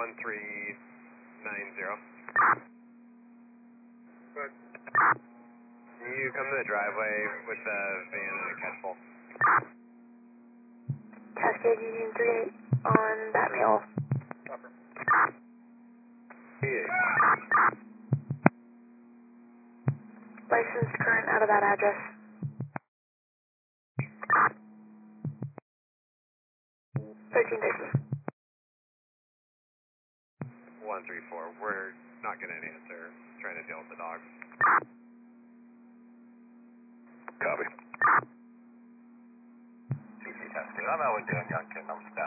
1390. Good. Can you come to the driveway with the van and a catch pole? Cascade Union 38 on Batmail. Copper. License current out of that address. 1350. 134. We're not getting an answer. Trying to deal with the dog. Copy. CC Cascade, I'm Elway Dan Youngkin. I'm staff.